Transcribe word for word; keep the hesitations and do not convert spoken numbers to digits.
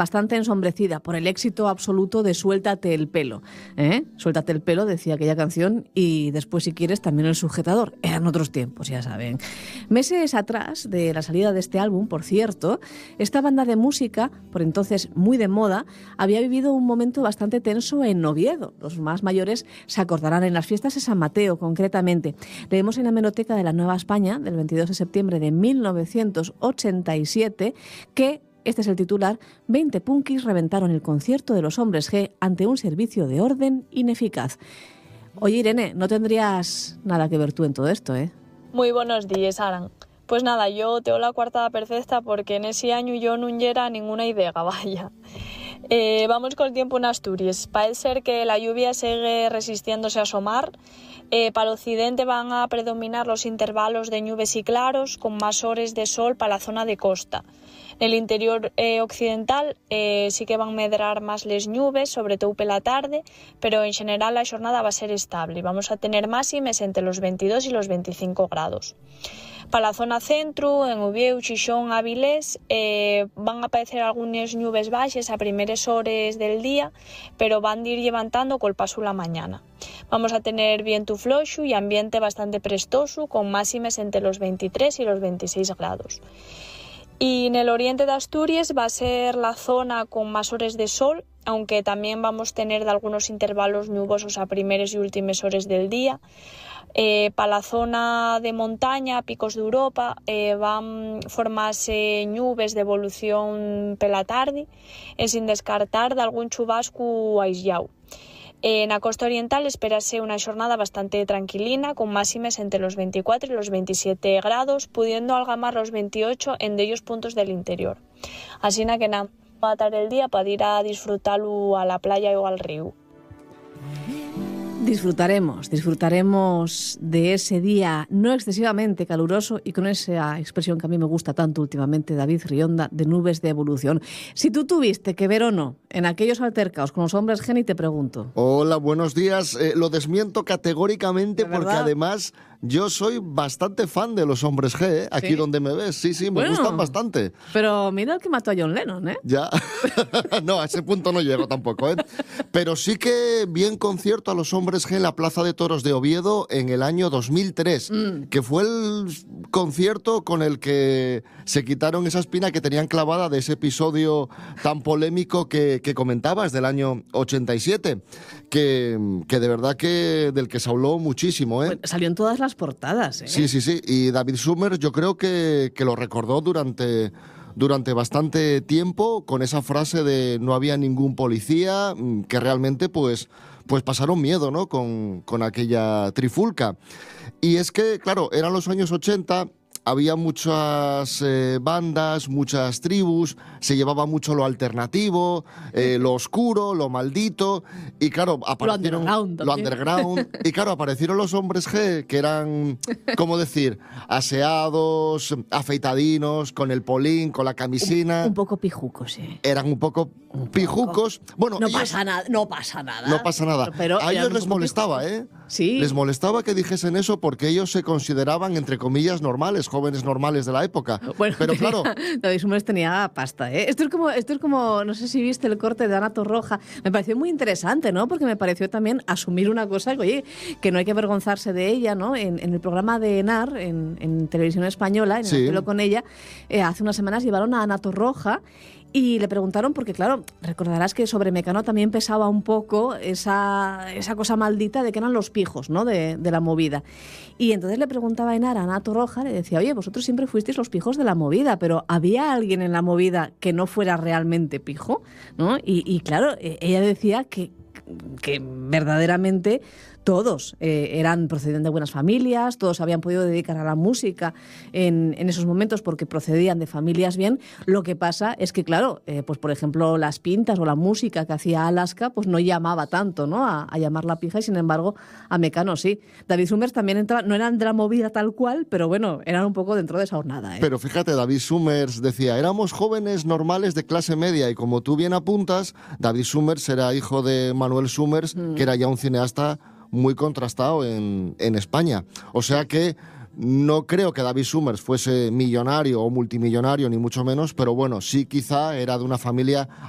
bastante ensombrecida por el éxito absoluto de Suéltate el pelo. ¿eh? Suéltate el pelo, decía aquella canción, y después, si quieres, también El sujetador. Eran otros tiempos, ya saben. Meses atrás de la salida de este álbum, por cierto, esta banda de música, por entonces muy de moda, había vivido un momento bastante tenso en Oviedo. Los más mayores se acordarán, en las fiestas de San Mateo, concretamente. Leemos en la hemeroteca de la Nueva España, del veintidós de septiembre de mil novecientos ochenta y siete, que, este es el titular, veinte punkis reventaron el concierto de los Hombres G ante un servicio de orden ineficaz. Oye, Irene, no tendrías nada que ver tú en todo esto, ¿eh? Muy buenos días, Aran. Pues nada, yo teo la coartada perfecta porque en ese año yo no era ninguna idea, vaya. Eh, vamos con el tiempo en Asturias. Parece ser que la lluvia sigue resistiéndose a asomar. Eh, para el occidente van a predominar los intervalos de nubes y claros, con más horas de sol para la zona de costa. En el interior eh, occidental eh, sí que van a medrar más les nubes, sobre todo por la tarde, pero en general la jornada va a ser estable. Vamos a tener máximas entre los veintidós y los veinticinco grados. Para la zona centro, en Uvieu, Xixón, Avilés, eh, van a aparecer algunas nubes bajas a primeras horas del día, pero van a ir levantando con el paso de la mañana. Vamos a tener viento flojo y ambiente bastante prestoso, con máximas entre los veintitrés y los veintiséis grados. Y en el oriente de Asturias va a ser la zona con más horas de sol, aunque también vamos a tener de algunos intervalos nubosos a primeras y últimas horas del día. Eh, para la zona de montaña, picos de Europa, eh, van a formarse nubes de evolución por la tarde, eh, sin descartar de algún chubasco aislado. En la costa oriental espérase una jornada bastante tranquilina, con máximas entre los veinticuatro y los veintisiete grados, pudiendo algamar los veintiocho en de ellos puntos del interior. Así que nada, va a estar el día para ir a disfrutarlo a la playa o al río. Disfrutaremos, disfrutaremos de ese día no excesivamente caluroso y con esa expresión que a mí me gusta tanto últimamente, David Rionda, de nubes de evolución. Si tú tuviste que ver o no en aquellos altercados con los Hombres G, te pregunto. Hola, buenos días. Eh, lo desmiento categóricamente porque verdad? además yo soy bastante fan de los Hombres G, ¿eh? Aquí ¿Sí? donde me ves. Sí, sí, me Bueno, gustan bastante. Pero mira el que mató a John Lennon, ¿eh? Ya, no, a ese punto no llego tampoco, ¿eh? Pero sí que vi en concierto a los Hombres G en la Plaza de Toros de Oviedo en el año dos mil tres, mm. que fue el concierto con el que se quitaron esa espina que tenían clavada de ese episodio tan polémico que, que comentabas del año ochenta y siete, que, que de verdad que del que se habló muchísimo, ¿eh? Bueno, salió en todas las portadas, ¿eh? Sí, sí, sí, y David Summers yo creo que, que lo recordó durante... durante bastante tiempo con esa frase de no había ningún policía, que realmente pues, pues pasaron miedo, ¿no? Con, con aquella trifulca. Y es que, claro, eran los años ochenta, había muchas eh, bandas, muchas tribus, se llevaba mucho lo alternativo, eh, lo oscuro, lo maldito, y claro, aparecieron lo underground, lo underground, y claro, aparecieron los Hombres G, que eran, ¿cómo decir?, aseados, afeitadinos, con el polín, con la camisina. Un, un poco pijucos, sí. Eran un poco un pijucos. Poco. Bueno, no ellos, pasa nada, no pasa nada. No pasa nada. Pero a ellos les molestaba, pijucos. ¿eh? Sí. Les molestaba que dijesen eso porque ellos se consideraban, entre comillas, normales, jóvenes normales de la época. Bueno, pero tenía, claro, David Summers tenía pasta, ¿eh? Esto es como, esto es como, no sé si viste el corte de Ana Torroja. Me pareció muy interesante, ¿no? Porque me pareció también asumir una cosa, que, oye, que no hay que avergonzarse de ella, ¿no? En, en el programa de ENAR, en, en Televisión Española, en el sí. Pelo con ella, eh, hace unas semanas llevaron a Ana Torroja. Y le preguntaron, porque claro, recordarás que sobre Mecano también pesaba un poco esa, esa cosa maldita de que eran los pijos, ¿no? De, de la movida. Y entonces le preguntaba a Enara, a Ana Torroja, le decía, oye, vosotros siempre fuisteis los pijos de la movida, pero ¿había alguien en la movida que no fuera realmente pijo? ¿No? Y, y claro, ella decía que, que verdaderamente todos eh, eran procedían de buenas familias, todos habían podido dedicar a la música en, en esos momentos porque procedían de familias bien. Lo que pasa es que, claro, eh, pues por ejemplo, las pintas o la música que hacía Alaska pues no llamaba tanto, ¿no? A, a llamarla pija, y sin embargo a Mecano sí. David Summers también entraba, no eran de la movida tal cual, pero bueno, eran un poco dentro de esa hornada, ¿eh? Pero fíjate, David Summers decía, éramos jóvenes normales de clase media, y como tú bien apuntas, David Summers era hijo de Manuel Summers, mm. que era ya un cineasta muy contrastado en, en España. O sea que no creo que David Summers fuese millonario o multimillonario, ni mucho menos, pero bueno, sí quizá era de una familia